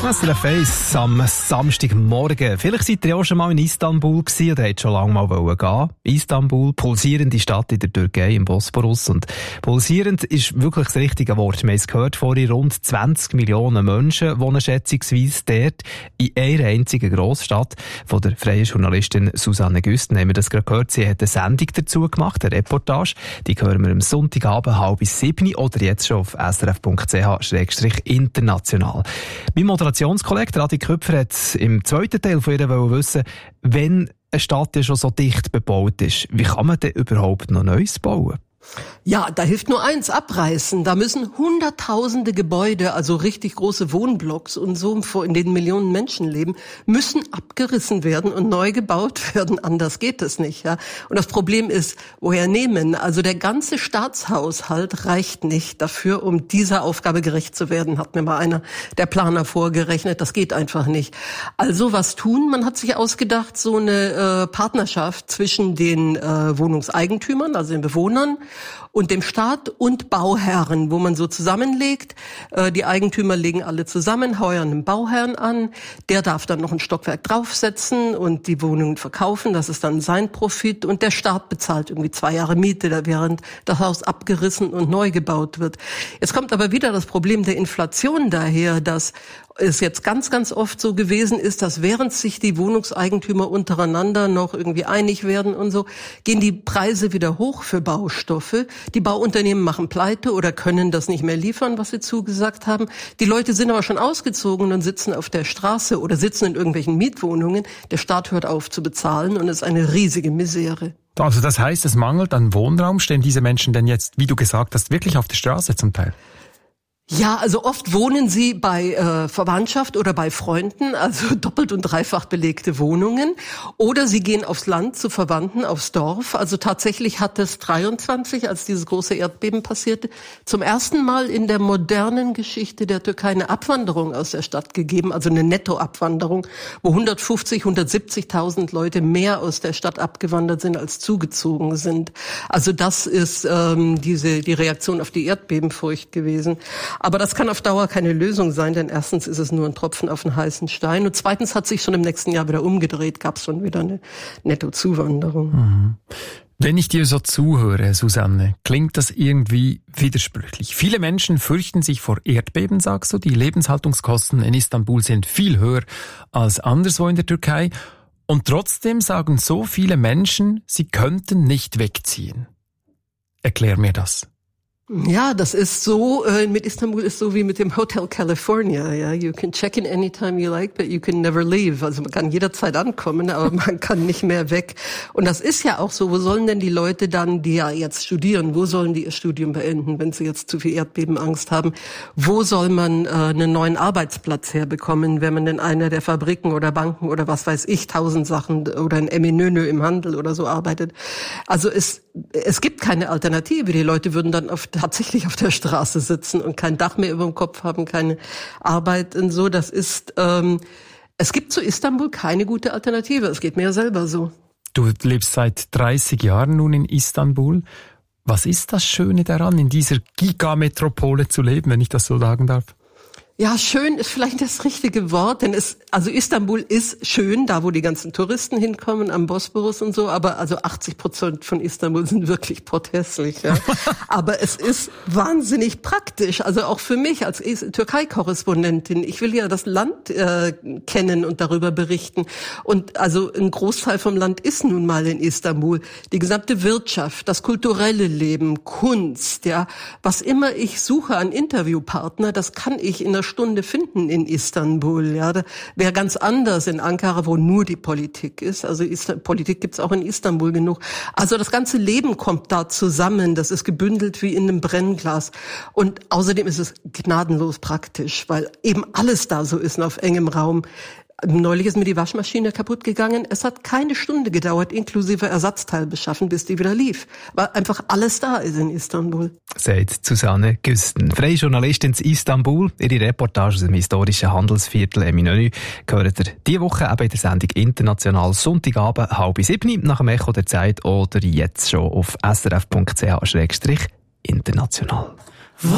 SRF 1 am Samstagmorgen. Vielleicht seid ihr ja auch schon mal in Istanbul gewesen oder habt schon lange mal gehen. Istanbul, pulsierende Stadt in der Türkei, im Bosporus. Und pulsierend ist wirklich das richtige Wort. Wir haben es gehört vorhin, rund 20 Millionen Menschen wohnen schätzungsweise dort in einer einzigen Grossstadt. Von der freien Journalistin Susanne Güsten haben wir das gerade gehört. Sie hat eine Sendung dazu gemacht, eine Reportage. Die hören wir am Sonntagabend 6:30 oder jetzt schon auf srf.ch/international. Mein Moderationskollege Adi Köpfer hat im zweiten Teil von ihr wissen, wenn eine Stadt ja schon so dicht bebaut ist, wie kann man denn überhaupt noch Neues bauen? Ja, da hilft nur eins, abreißen. Da müssen hunderttausende Gebäude, also richtig große Wohnblocks und so, in denen Millionen Menschen leben, müssen abgerissen werden und neu gebaut werden. Anders geht es nicht. Ja. Und das Problem ist, woher nehmen? Also der ganze Staatshaushalt reicht nicht dafür, um dieser Aufgabe gerecht zu werden, hat mir mal einer der Planer vorgerechnet. Das geht einfach nicht. Also was tun? Man hat sich ausgedacht, so eine Partnerschaft zwischen den Wohnungseigentümern, also den Bewohnern, und dem Staat und Bauherren, wo man so zusammenlegt. Die Eigentümer legen alle zusammen, heuern einen Bauherrn an. Der darf dann noch ein Stockwerk draufsetzen und die Wohnungen verkaufen. Das ist dann sein Profit. Und der Staat bezahlt irgendwie 2 Jahre Miete, während das Haus abgerissen und neu gebaut wird. Jetzt kommt aber wieder das Problem der Inflation daher, dass es jetzt ganz, ganz oft so gewesen ist, dass während sich die Wohnungseigentümer untereinander noch irgendwie einig werden und so, gehen die Preise wieder hoch für Baustoffe. Die Bauunternehmen machen pleite oder können das nicht mehr liefern, was sie zugesagt haben. Die Leute sind aber schon ausgezogen und sitzen auf der Straße oder sitzen in irgendwelchen Mietwohnungen. Der Staat hört auf zu bezahlen und es ist eine riesige Misere. Also das heißt, es mangelt an Wohnraum. Stehen diese Menschen denn jetzt, wie du gesagt hast, wirklich auf der Straße zum Teil? Ja, also oft wohnen sie bei Verwandtschaft oder bei Freunden, also doppelt und dreifach belegte Wohnungen. Oder sie gehen aufs Land zu Verwandten, aufs Dorf. Also tatsächlich hat es 23, als dieses große Erdbeben passierte, zum ersten Mal in der modernen Geschichte der Türkei eine Abwanderung aus der Stadt gegeben, also eine Nettoabwanderung, wo 170.000 Leute mehr aus der Stadt abgewandert sind, als zugezogen sind. Also das ist die Reaktion auf die Erdbebenfurcht gewesen. Aber das kann auf Dauer keine Lösung sein, denn erstens ist es nur ein Tropfen auf den heißen Stein und zweitens hat sich schon im nächsten Jahr wieder umgedreht, gab es schon wieder eine Nettozuwanderung. Mhm. Wenn ich dir so zuhöre, Susanne, klingt das irgendwie widersprüchlich. Viele Menschen fürchten sich vor Erdbeben, sagst du. Die Lebenshaltungskosten in Istanbul sind viel höher als anderswo in der Türkei. Und trotzdem sagen so viele Menschen, sie könnten nicht wegziehen. Erklär mir das. Ja, das ist so, mit Istanbul ist so wie mit dem Hotel California, ja. You can check in anytime you like, but you can never leave. Also man kann jederzeit ankommen, aber man kann nicht mehr weg. Und das ist ja auch so. Wo sollen denn die Leute dann, die ja jetzt studieren, wo sollen die ihr Studium beenden, wenn sie jetzt zu viel Erdbebenangst haben? Wo soll man einen neuen Arbeitsplatz herbekommen, wenn man in einer der Fabriken oder Banken oder was weiß ich, 1000 Sachen oder in Eminönü im Handel oder so arbeitet? Also es gibt keine Alternative. Die Leute würden dann tatsächlich auf der Straße sitzen und kein Dach mehr über dem Kopf haben, keine Arbeit und so. Das ist, es gibt zu Istanbul keine gute Alternative. Es geht mir ja selber so. Du lebst seit 30 Jahren nun in Istanbul. Was ist das Schöne daran, in dieser Gigametropole zu leben, wenn ich das so sagen darf? Ja, schön ist vielleicht das richtige Wort, denn Istanbul ist schön, da wo die ganzen Touristen hinkommen, am Bosporus und so, aber also 80% von Istanbul sind wirklich potthässlich, ja. Aber es ist wahnsinnig praktisch, also auch für mich als Türkei-Korrespondentin. Ich will ja das Land kennen und darüber berichten. Und also ein Großteil vom Land ist nun mal in Istanbul. Die gesamte Wirtschaft, das kulturelle Leben, Kunst, ja, was immer ich suche an Interviewpartner, das kann ich in einer Stunde finden in Istanbul. Ja, da wäre ganz anders in Ankara, wo nur die Politik ist. Also Politik gibt's auch in Istanbul genug. Also das ganze Leben kommt da zusammen. Das ist gebündelt wie in einem Brennglas. Und außerdem ist es gnadenlos praktisch, weil eben alles da so ist auf engem Raum. Neulich ist mir die Waschmaschine kaputt gegangen. Es hat keine Stunde gedauert, inklusive Ersatzteil beschaffen, bis die wieder lief. Weil einfach alles da ist in Istanbul. Sagt Susanne Güsten, freie Journalistin in Istanbul. Ihre Reportage aus dem historischen Handelsviertel Eminönü gehört ihr diese Woche eben in der Sendung «International» Sonntagabend 6:30 nach dem Echo der Zeit oder jetzt schon auf srf.ch/international.